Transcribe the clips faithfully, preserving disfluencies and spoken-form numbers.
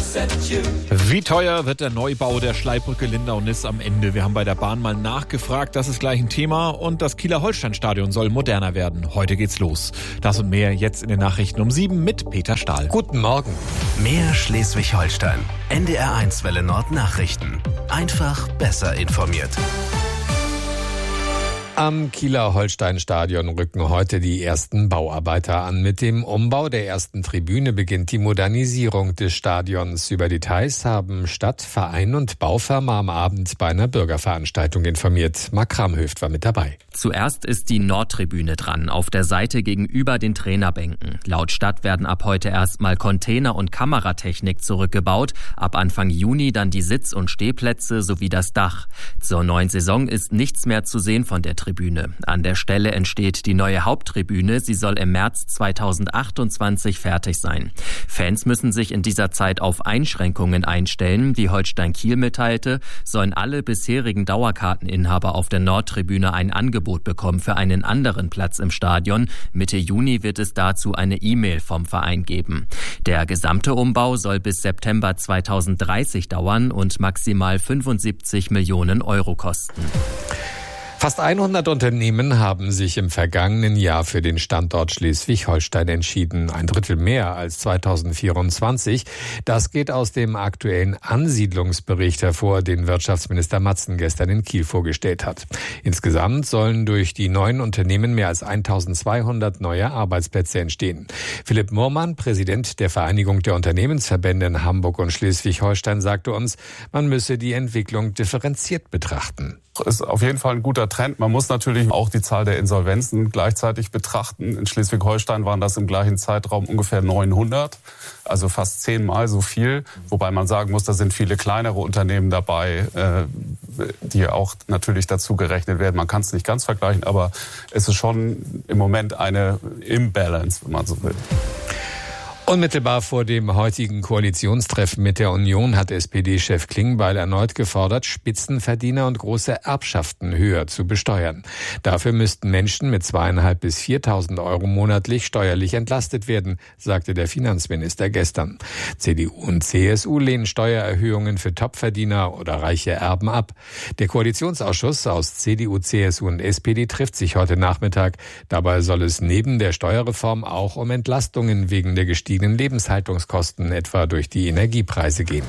Wie teuer wird der Neubau der Schleibrücke Lindau-Niss am Ende? Wir haben bei der Bahn mal nachgefragt, das ist gleich ein Thema. Und das Kieler Holstein-Stadion soll moderner werden. Heute geht's los. Das und mehr jetzt in den Nachrichten um sieben mit Peter Stahl. Guten Morgen. Mehr Schleswig-Holstein. N D R eins Welle Nord Nachrichten. Einfach besser informiert. Am Kieler Holstein-Stadion rücken heute die ersten Bauarbeiter an. Mit dem Umbau der ersten Tribüne beginnt die Modernisierung des Stadions. Über Details haben Stadt, Verein und Baufirma am Abend bei einer Bürgerveranstaltung informiert. Mark Kramhöft war mit dabei. Zuerst ist die Nordtribüne dran, auf der Seite gegenüber den Trainerbänken. Laut Stadt werden ab heute erstmal Container- und Kameratechnik zurückgebaut. Ab Anfang Juni dann die Sitz- und Stehplätze sowie das Dach. Zur neuen Saison ist nichts mehr zu sehen von der Tribüne. An der Stelle entsteht die neue Haupttribüne. Sie soll im März zweitausendachtundzwanzig fertig sein. Fans müssen sich in dieser Zeit auf Einschränkungen einstellen. Wie Holstein Kiel mitteilte, sollen alle bisherigen Dauerkarteninhaber auf der Nordtribüne ein Angebot bekommen für einen anderen Platz im Stadion. Mitte Juni wird es dazu eine E-Mail vom Verein geben. Der gesamte Umbau soll bis September zweitausenddreißig dauern und maximal fünfundsiebzig Millionen Euro kosten. Fast hundert Unternehmen haben sich im vergangenen Jahr für den Standort Schleswig-Holstein entschieden. Ein Drittel mehr als zweitausendvierundzwanzig. Das geht aus dem aktuellen Ansiedlungsbericht hervor, den Wirtschaftsminister Matzen gestern in Kiel vorgestellt hat. Insgesamt sollen durch die neuen Unternehmen mehr als eintausendzweihundert neue Arbeitsplätze entstehen. Philipp Murmann, Präsident der Vereinigung der Unternehmensverbände in Hamburg und Schleswig-Holstein, sagte uns, man müsse die Entwicklung differenziert betrachten. Ist auf jeden Fall ein guter Trend. Man muss natürlich auch die Zahl der Insolvenzen gleichzeitig betrachten. In Schleswig-Holstein waren das im gleichen Zeitraum ungefähr neunhundert, also fast zehnmal so viel. Wobei man sagen muss, da sind viele kleinere Unternehmen dabei, die auch natürlich dazu gerechnet werden. Man kann es nicht ganz vergleichen, aber es ist schon im Moment eine Imbalance, wenn man so will. Unmittelbar vor dem heutigen Koalitionstreffen mit der Union hat S P D-Chef Klingbeil erneut gefordert, Spitzenverdiener und große Erbschaften höher zu besteuern. Dafür müssten Menschen mit zweieinhalb bis viertausend Euro monatlich steuerlich entlastet werden, sagte der Finanzminister gestern. C D U und C S U lehnen Steuererhöhungen für Topverdiener oder reiche Erben ab. Der Koalitionsausschuss aus C D U, C S U und S P D trifft sich heute Nachmittag. Dabei soll es neben der Steuerreform auch um Entlastungen wegen der gestiegenen Lebenshaltungskosten, etwa durch die Energiepreise, gehen.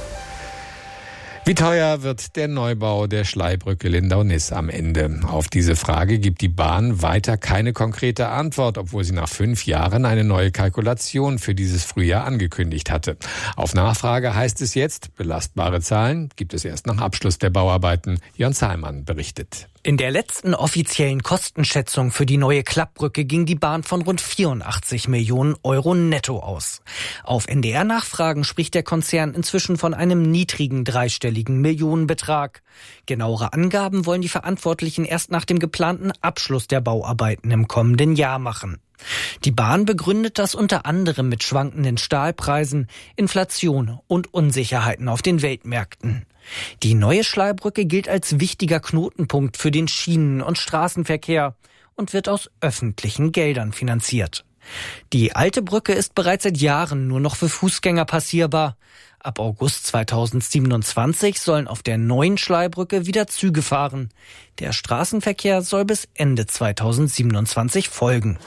Wie teuer wird der Neubau der Schleibrücke Lindau-Niss am Ende? Auf diese Frage gibt die Bahn weiter keine konkrete Antwort, obwohl sie nach fünf Jahren eine neue Kalkulation für dieses Frühjahr angekündigt hatte. Auf Nachfrage heißt es jetzt, belastbare Zahlen gibt es erst nach Abschluss der Bauarbeiten. Jörn Zahlmann berichtet. In der letzten offiziellen Kostenschätzung für die neue Klappbrücke ging die Bahn von rund vierundachtzig Millionen Euro netto aus. Auf N D R-Nachfragen spricht der Konzern inzwischen von einem niedrigen dreistelligen Millionenbetrag. Genauere Angaben wollen die Verantwortlichen erst nach dem geplanten Abschluss der Bauarbeiten im kommenden Jahr machen. Die Bahn begründet das unter anderem mit schwankenden Stahlpreisen, Inflation und Unsicherheiten auf den Weltmärkten. Die neue Schleibrücke gilt als wichtiger Knotenpunkt für den Schienen- und Straßenverkehr und wird aus öffentlichen Geldern finanziert. Die alte Brücke ist bereits seit Jahren nur noch für Fußgänger passierbar. Ab August zweitausendsiebenundzwanzig sollen auf der neuen Schleibrücke wieder Züge fahren. Der Straßenverkehr soll bis Ende zweitausendsiebenundzwanzig folgen.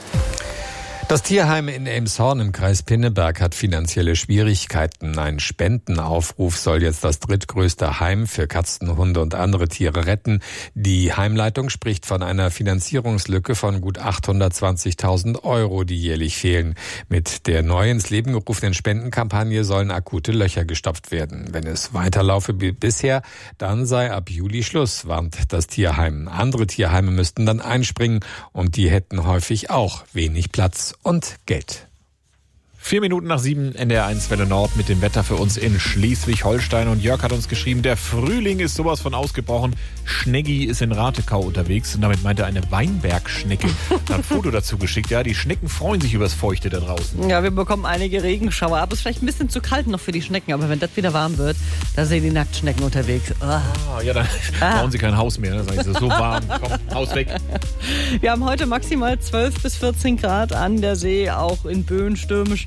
Das Tierheim in Elmshorn im Kreis Pinneberg hat finanzielle Schwierigkeiten. Ein Spendenaufruf soll jetzt das drittgrößte Heim für Katzen, Hunde und andere Tiere retten. Die Heimleitung spricht von einer Finanzierungslücke von gut achthundertzwanzigtausend Euro, die jährlich fehlen. Mit der neu ins Leben gerufenen Spendenkampagne sollen akute Löcher gestopft werden. Wenn es weiterlaufe wie bisher, dann sei ab Juli Schluss, warnt das Tierheim. Andere Tierheime müssten dann einspringen und die hätten häufig auch wenig Platz und Geld. Vier Minuten nach sieben, N D R eins Welle Nord mit dem Wetter für uns in Schleswig-Holstein. Und Jörg hat uns geschrieben, der Frühling ist sowas von ausgebrochen. Schneggi ist in Ratekau unterwegs und damit meint er eine Weinbergschnecke. Hat ein Foto dazu geschickt. Ja, die Schnecken freuen sich übers Feuchte da draußen. Ja, wir bekommen einige Regenschauer. Aber es ist vielleicht ein bisschen zu kalt noch für die Schnecken. Aber wenn das wieder warm wird, da sind die Nacktschnecken unterwegs. Oh. Ah, ja, dann ah. brauchen sie kein Haus mehr. Dann sagen sie, so warm, komm, Haus weg. Wir haben heute maximal zwölf bis vierzehn Grad an der See, auch in Böen, stürmischen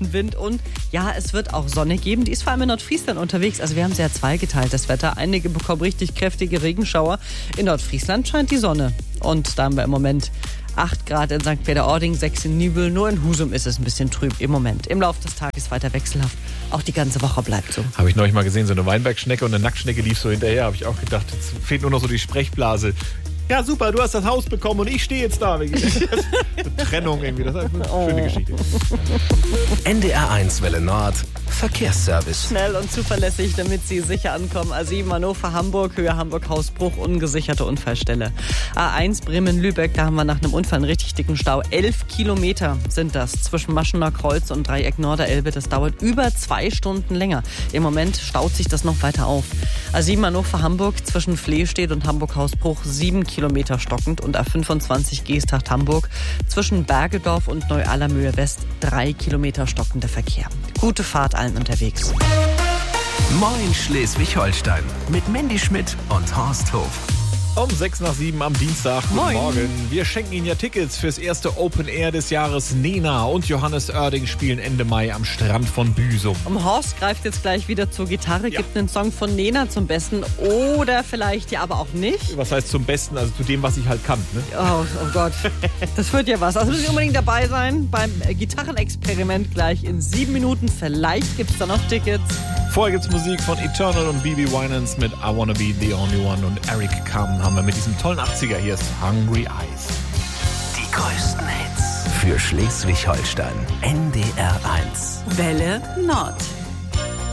leichten Wind und ja, es wird auch Sonne geben. Die ist vor allem in Nordfriesland unterwegs. Also wir haben sehr zweigeteiltes Wetter. Einige bekommen richtig kräftige Regenschauer. In Nordfriesland scheint die Sonne. Und da haben wir im Moment acht Grad in Sankt Peter-Ording, sechs in Nübel. Nur in Husum ist es ein bisschen trüb im Moment. Im Laufe des Tages weiter wechselhaft. Auch die ganze Woche bleibt so. Habe ich neulich mal gesehen, so eine Weinbergschnecke und eine Nacktschnecke lief so hinterher. Habe ich auch gedacht, jetzt fehlt nur noch so die Sprechblase. Ja, super, du hast das Haus bekommen und ich stehe jetzt da. Trennung irgendwie, das ist eine schöne Geschichte. N D R eins Welle Nord, Verkehrsservice. Schnell und zuverlässig, damit Sie sicher ankommen. A sieben Hannover, Hamburg, Höhe Hamburg-Hausbruch, ungesicherte Unfallstelle. A eins Bremen-Lübeck, da haben wir nach einem Unfall einen richtig dicken Stau. Elf Kilometer sind das zwischen Maschener Kreuz und Dreieck Norderelbe. Das dauert über zwei Stunden länger. Im Moment staut sich das noch weiter auf. A sieben Hannover, Hamburg, zwischen Flehstedt und Hamburg-Hausbruch, sieben Kilometer stockend. Und A fünfundzwanzig Geesthacht-Hamburg, zwischen Bergedorf und Neu-Allermöhe West, drei Kilometer stockender Verkehr. Gute Fahrt allen unterwegs. Moin Schleswig-Holstein mit Mandy Schmidt und Horst Hof. Um sechs nach sieben am Dienstag. Guten Moin. Morgen. Wir schenken Ihnen ja Tickets fürs erste Open Air des Jahres. Nena und Johannes Oerding spielen Ende Mai am Strand von Büsum. Um Horst greift jetzt gleich wieder zur Gitarre, Ja. gibt einen Song von Nena zum Besten oder vielleicht ja aber auch nicht. Was heißt zum Besten? Also zu dem, was ich halt kann. Ne? Oh, oh Gott, das wird ja was. Also müssen Sie unbedingt dabei sein beim Gitarrenexperiment gleich in sieben Minuten. Vielleicht gibt es da noch Tickets. Vorher gibt's Musik von Eternal und B B Winans mit I Wanna Be The Only One und Eric Carmen haben wir mit diesem tollen achtziger. Hier ist Hungry Eyes. Die größten Hits für Schleswig-Holstein. N D R eins. Welle Nord.